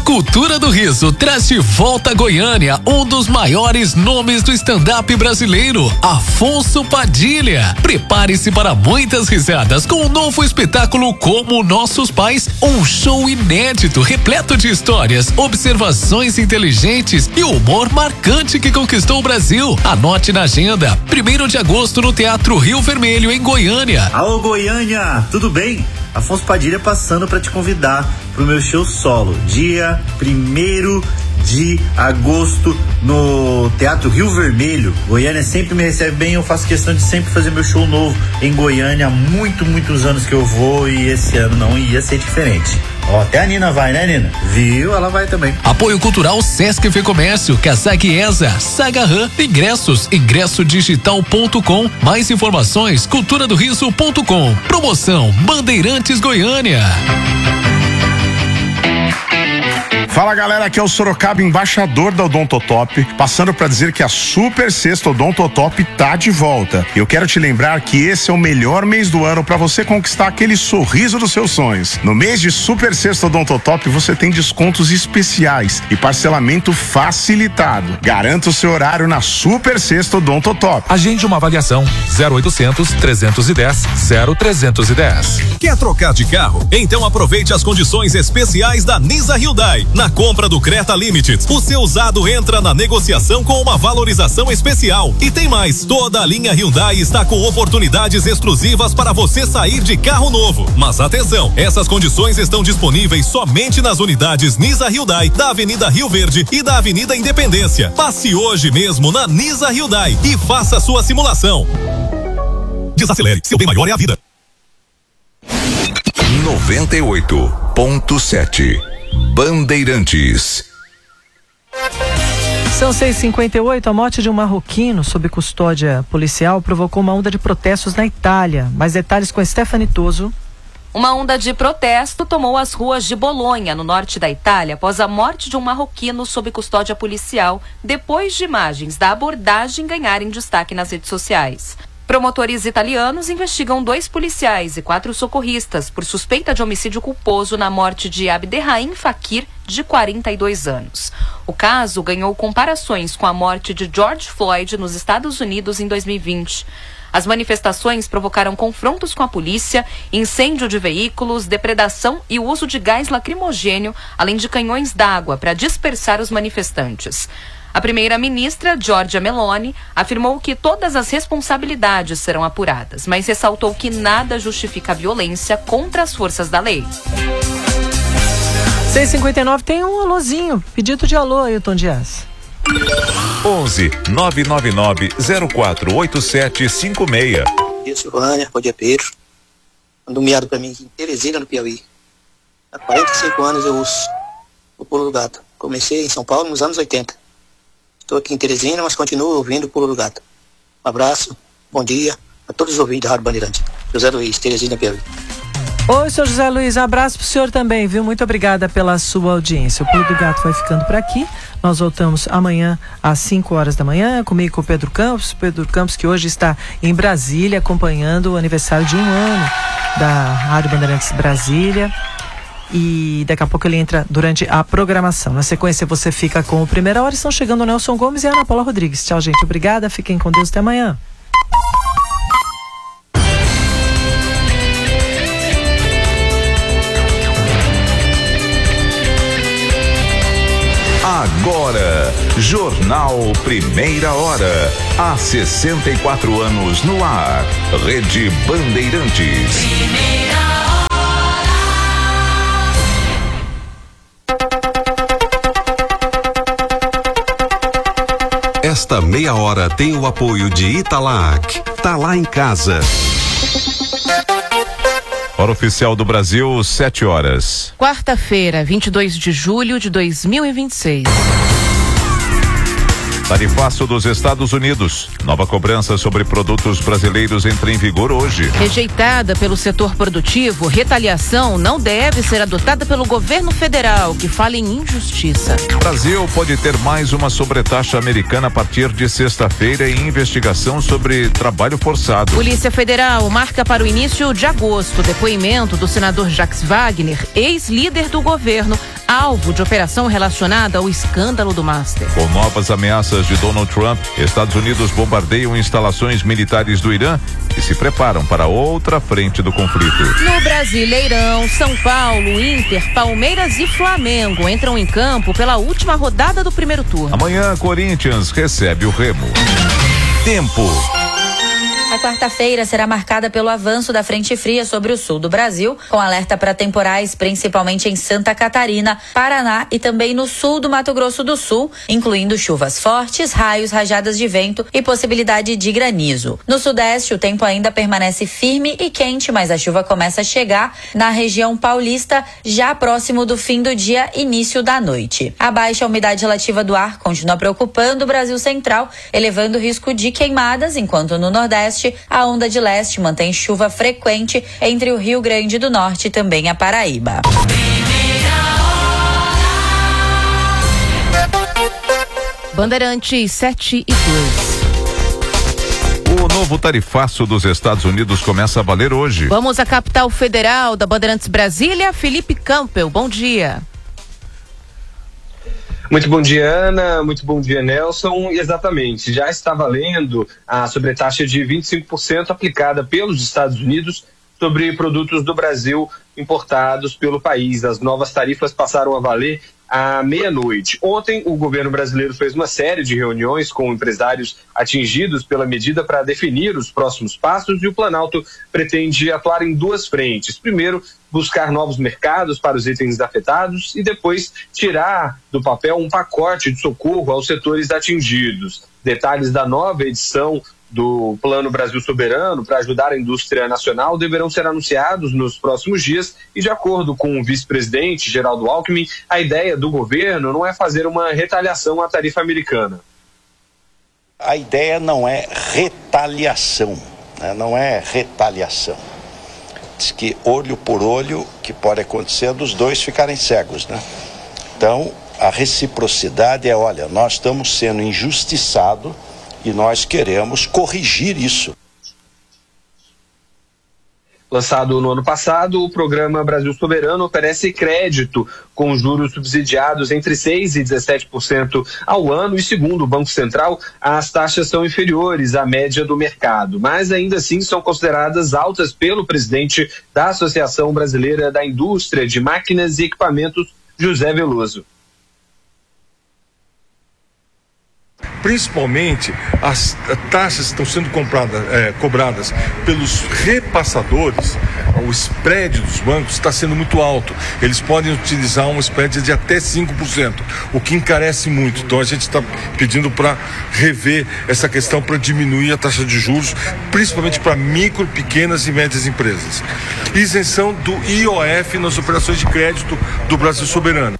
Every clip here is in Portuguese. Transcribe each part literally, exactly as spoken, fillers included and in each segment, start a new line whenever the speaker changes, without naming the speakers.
Cultura do Riso traz de volta a Goiânia um dos maiores nomes do stand-up brasileiro, Afonso Padilha. Prepare-se para muitas risadas com um novo espetáculo Como Nossos Pais, um show inédito, repleto de histórias, observações inteligentes e humor marcante que conquistou o Brasil. Anote na agenda, primeiro de agosto no Teatro Rio Vermelho, em Goiânia.
Alô, Goiânia, tudo bem? Afonso Padilha passando para te convidar pro meu show solo, dia primeiro de agosto no Teatro Rio Vermelho. Goiânia sempre me recebe bem, eu faço questão de sempre fazer meu show novo em Goiânia. Há muito, muitos anos que eu vou e esse ano não ia ser diferente. Ó, até a Nina vai, né, Nina? Viu? Ela vai também.
Apoio Cultural Sesc Fê Comércio, Casac Esa, Saga Ram, Ingressos, ingresso digital ponto com. Mais informações, cultura do riso ponto com. Promoção Bandeirantes Goiânia.
Fala galera, aqui é o Sorocaba, embaixador da Odontotop, passando para dizer que a Super Sexta Odontotop tá de volta. Eu quero te lembrar que esse é o melhor mês do ano para você conquistar aquele sorriso dos seus sonhos. No mês de Super Sexta Odontotop você tem descontos especiais e parcelamento facilitado. Garanta o seu horário na Super Sexta Odontotop.
Agende uma avaliação zero oitocentos, trezentos e dez, zero trezentos e dez.
Quer trocar de carro? Então aproveite as condições especiais da Nisa Hyundai. Na compra do Creta Limited, o seu usado entra na negociação com uma valorização especial. E tem mais, toda a linha Hyundai está com oportunidades exclusivas para você sair de carro novo. Mas atenção, essas condições estão disponíveis somente nas unidades Nisa Hyundai da Avenida Rio Verde e da Avenida Independência. Passe hoje mesmo na Nisa Hyundai e faça sua simulação. Desacelere, seu bem maior é a vida.
noventa e oito ponto sete Bandeirantes.
São seis e cinquenta e oito. A morte de um marroquino sob custódia policial provocou uma onda de protestos na Itália. Mais detalhes com Stephanie Toso.
Uma onda de protesto tomou as ruas de Bolonha, no norte da Itália, após a morte de um marroquino sob custódia policial, depois de imagens da abordagem ganharem destaque nas redes sociais. Promotores italianos investigam dois policiais e quatro socorristas por suspeita de homicídio culposo na morte de Abderrahim Fakir, de quarenta e dois anos. O caso ganhou comparações com a morte de George Floyd nos Estados Unidos em dois mil e vinte. As manifestações provocaram confrontos com a polícia, incêndio de veículos, depredação e o uso de gás lacrimogênio, além de canhões d'água para dispersar os manifestantes. A primeira-ministra, Giorgia Meloni, afirmou que todas as responsabilidades serão apuradas, mas ressaltou que nada justifica a violência contra as forças da lei.
seis e cinquenta e nove, tem um alôzinho, pedido de alô, Ailton Dias.
onze, nove nove nove, zero quatro oito sete cinco seis.
Bom dia, Silvânia, bom dia, Pedro. Manda um miado pra mim aqui em Teresina, no Piauí. Há quarenta e cinco anos eu uso o Pulo do Gato. Comecei em São Paulo nos anos oitenta. Estou aqui em Teresina, mas continuo ouvindo o Pulo do Gato. Um abraço, bom dia a todos os ouvintes da Rádio Bandeirante. José Luiz, Teresina, Piauí.
Oi, senhor José Luiz, um abraço pro senhor também, viu? Muito obrigada pela sua audiência. O Pulo do Gato vai ficando por aqui. Nós voltamos amanhã às cinco horas da manhã, comigo com o Pedro Campos. Pedro Campos, que hoje está em Brasília, acompanhando o aniversário de um ano da Rádio Bandeirantes Brasília. E daqui a pouco ele entra durante a programação. Na sequência você fica com o Primeira Hora. Estão chegando o Nelson Gomes e a Ana Paula Rodrigues. Tchau, gente. Obrigada. Fiquem com Deus. Até amanhã.
Agora, Jornal Primeira Hora. Há sessenta e quatro anos no ar. Rede Bandeirantes. Primeira
Esta meia hora tem o apoio de Italac. Tá lá em casa.
Hora oficial do Brasil, sete horas.
Quarta-feira, vinte e dois de julho de dois mil e vinte e seis.
Tarifaço dos Estados Unidos. Nova cobrança sobre produtos brasileiros entra em vigor hoje.
Rejeitada pelo setor produtivo, retaliação não deve ser adotada pelo governo federal, que fala em injustiça.
Brasil pode ter mais uma sobretaxa americana a partir de sexta-feira em investigação sobre trabalho forçado.
Polícia Federal marca para o início de agosto depoimento do senador Jacques Wagner, ex-líder do governo,
alvo de operação relacionada ao escândalo do Master.
Com novas ameaças de Donald Trump, Estados Unidos bombardeiam instalações militares do Irã e se preparam para outra frente do conflito.
No Brasileirão, São Paulo, Inter, Palmeiras e Flamengo entram em campo pela última rodada do primeiro turno.
Amanhã, Corinthians recebe o Remo. Tempo.
A quarta-feira será marcada pelo avanço da frente fria sobre o sul do Brasil, com alerta para temporais principalmente em Santa Catarina, Paraná e também no sul do Mato Grosso do Sul, incluindo chuvas fortes, raios, rajadas de vento e possibilidade de granizo. No sudeste, o tempo ainda permanece firme e quente, mas a chuva começa a chegar na região paulista já próximo do fim do dia, início da noite. A baixa umidade relativa do ar continua preocupando o Brasil Central, elevando o risco de queimadas, enquanto no Nordeste a onda de leste mantém chuva frequente entre o Rio Grande do Norte e também a Paraíba.
Bandeirantes sete e dois.
O novo tarifaço dos Estados Unidos começa a valer hoje.
Vamos à capital federal da Bandeirantes Brasília, Felipe Campbell, bom dia.
Muito bom dia, Ana. Muito bom dia, Nelson. Exatamente, já está valendo a sobretaxa de vinte e cinco por cento aplicada pelos Estados Unidos sobre produtos do Brasil importados pelo país. As novas tarifas passaram a valer à meia-noite. Ontem, o governo brasileiro fez uma série de reuniões com empresários atingidos pela medida para definir os próximos passos, e o Planalto pretende atuar em duas frentes. Primeiro, buscar novos mercados para os itens afetados e depois tirar do papel um pacote de socorro aos setores atingidos. Detalhes da nova edição do Plano Brasil Soberano para ajudar a indústria nacional deverão ser anunciados nos próximos dias e, de acordo com o vice-presidente Geraldo Alckmin, a ideia do governo não é fazer uma retaliação à tarifa americana.
A ideia não é retaliação, né? Não é retaliação. Diz que olho por olho, que pode acontecer dos dois ficarem cegos, né? Então, a reciprocidade é, olha, nós estamos sendo injustiçados e nós queremos corrigir isso.
Lançado no ano passado, o programa Brasil Soberano oferece crédito com juros subsidiados entre seis por cento e dezessete por cento ao ano e, segundo o Banco Central, as taxas são inferiores à média do mercado, mas ainda assim são consideradas altas pelo presidente da Associação Brasileira da Indústria de Máquinas e Equipamentos, José Veloso.
Principalmente as taxas estão sendo compradas, é, cobradas pelos repassadores, o spread dos bancos está sendo muito alto. Eles podem utilizar um spread de até cinco por cento, o que encarece muito. Então a gente está pedindo para rever essa questão para diminuir a taxa de juros, principalmente para micro, pequenas e médias empresas. Isenção do I O F nas operações de crédito do Brasil Soberano.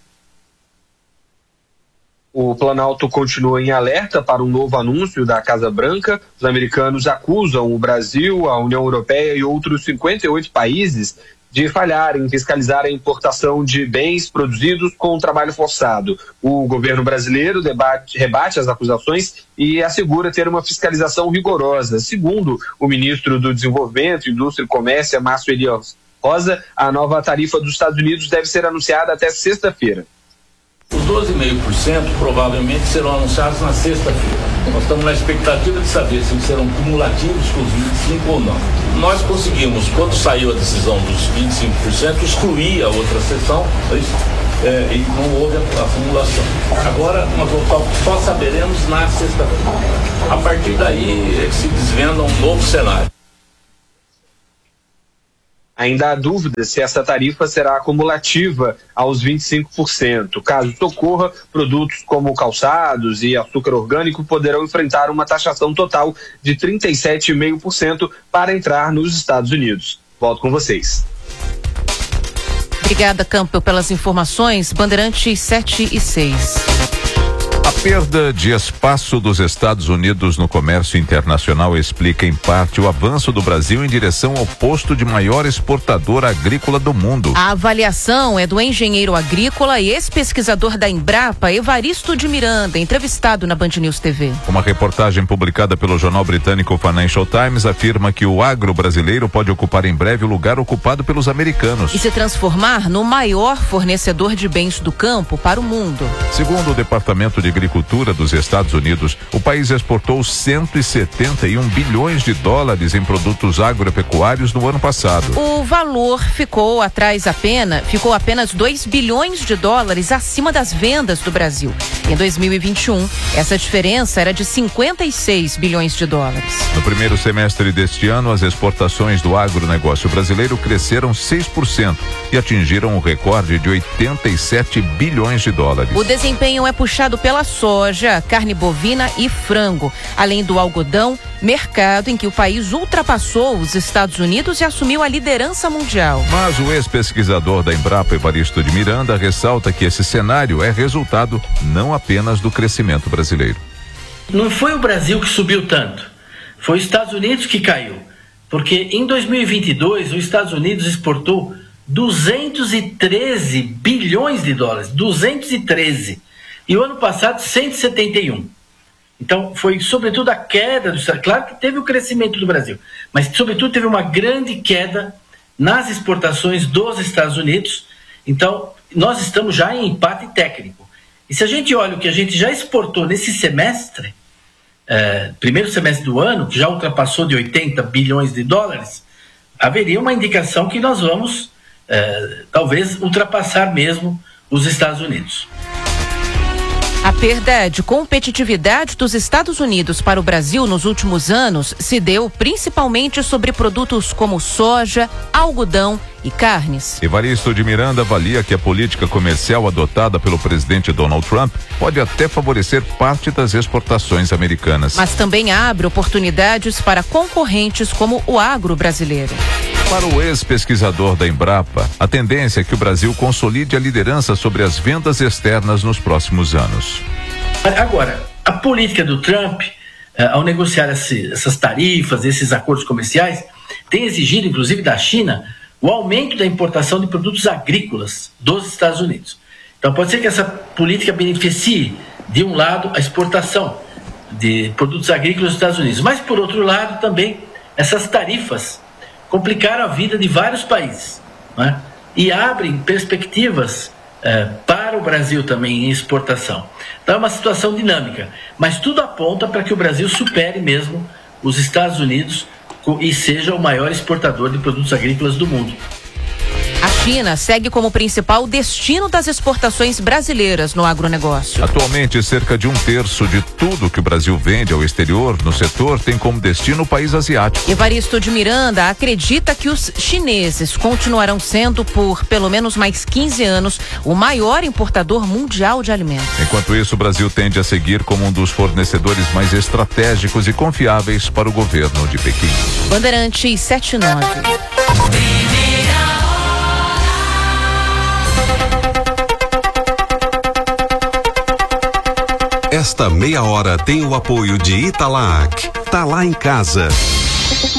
O Planalto continua em alerta para um novo anúncio da Casa Branca. Os americanos acusam o Brasil, a União Europeia e outros cinquenta e oito países de falhar em fiscalizar a importação de bens produzidos com trabalho forçado. O governo brasileiro debate, rebate as acusações e assegura ter uma fiscalização rigorosa. Segundo o ministro do Desenvolvimento, Indústria e Comércio, Márcio Elias Rosa, a nova tarifa dos Estados Unidos deve ser anunciada até sexta-feira.
Os doze vírgula cinco por cento provavelmente serão anunciados na sexta-feira. Nós estamos na expectativa de saber se serão cumulativos com os vinte e cinco por cento ou não. Nós conseguimos, quando saiu a decisão dos vinte e cinco por cento, excluir a outra sessão é, e não houve a acumulação. Agora nós só saberemos na sexta-feira. A partir daí é que se desvenda um novo cenário.
Ainda há dúvida se essa tarifa será acumulativa aos vinte e cinco por cento. Caso ocorra, produtos como calçados e açúcar orgânico poderão enfrentar uma taxação total de trinta e sete vírgula cinco por cento para entrar nos Estados Unidos. Volto com vocês.
Obrigada, Campbell, pelas informações. Bandeirantes sete e seis.
A perda de espaço dos Estados Unidos no comércio internacional explica, em parte, o avanço do Brasil em direção ao posto de maior exportador agrícola do mundo.
A avaliação é do engenheiro agrícola e ex-pesquisador da Embrapa, Evaristo de Miranda, entrevistado na Band News T V.
Uma reportagem publicada pelo jornal britânico Financial Times afirma que o agro brasileiro pode ocupar em breve o lugar ocupado pelos americanos.
E se transformar no maior fornecedor de bens do campo para o mundo.
Segundo o Departamento de Agricultura dos Estados Unidos, o país exportou cento e setenta e um bilhões de dólares em produtos agropecuários no ano passado.
O valor ficou atrás apenas, ficou apenas dois bilhões de dólares acima das vendas do Brasil. Em dois mil e vinte e um, essa diferença era de cinquenta e seis bilhões de dólares.
No primeiro semestre deste ano, as exportações do agronegócio brasileiro cresceram seis por cento e atingiram o recorde de oitenta e sete bilhões de dólares.
O desempenho é puxado pela soja, carne bovina e frango, além do algodão, mercado em que o país ultrapassou os Estados Unidos e assumiu a liderança mundial.
Mas o ex-pesquisador da Embrapa, Evaristo de Miranda, ressalta que esse cenário é resultado não apenas do crescimento brasileiro.
Não foi o Brasil que subiu tanto, foi os Estados Unidos que caiu, porque em dois mil e vinte e dois os Estados Unidos exportou duzentos e treze bilhões de dólares, duzentos e treze. E o ano passado, cento e setenta e um. Então, foi sobretudo a queda do Estado. Claro que teve o crescimento do Brasil, mas sobretudo teve uma grande queda nas exportações dos Estados Unidos. Então, nós estamos já em empate técnico. E se a gente olha o que a gente já exportou nesse semestre, é, primeiro semestre do ano, que já ultrapassou de oitenta bilhões de dólares, haveria uma indicação que nós vamos, é, talvez, ultrapassar mesmo os Estados Unidos.
A perda de competitividade dos Estados Unidos para o Brasil nos últimos anos se deu principalmente sobre produtos como soja, algodão e carnes.
Evaristo de Miranda avalia que a política comercial adotada pelo presidente Donald Trump pode até favorecer parte das exportações americanas.
Mas também abre oportunidades para concorrentes como o agro brasileiro.
Para o ex-pesquisador da Embrapa, a tendência é que o Brasil consolide a liderança sobre as vendas externas nos próximos anos.
Agora, a política do Trump, ao negociar essas tarifas, esses acordos comerciais, tem exigido, inclusive da China, o aumento da importação de produtos agrícolas dos Estados Unidos. Então pode ser que essa política beneficie, de um lado, a exportação de produtos agrícolas dos Estados Unidos, mas por outro lado também essas tarifas complicaram a vida de vários países, né? E abrem perspectivas eh, para o Brasil também em exportação. Então é uma situação dinâmica, mas tudo aponta para que o Brasil supere mesmo os Estados Unidos e seja o maior exportador de produtos agrícolas do mundo.
A China segue como principal destino das exportações brasileiras no agronegócio.
Atualmente, cerca de um terço de tudo que o Brasil vende ao exterior no setor tem como destino o país asiático.
Evaristo de Miranda acredita que os chineses continuarão sendo, por pelo menos mais quinze anos, o maior importador mundial de alimentos.
Enquanto isso, o Brasil tende a seguir como um dos fornecedores mais estratégicos e confiáveis para o governo de Pequim.
Bandeirantes setenta e nove.
Esta meia hora tem o apoio de Italac. Tá lá em casa.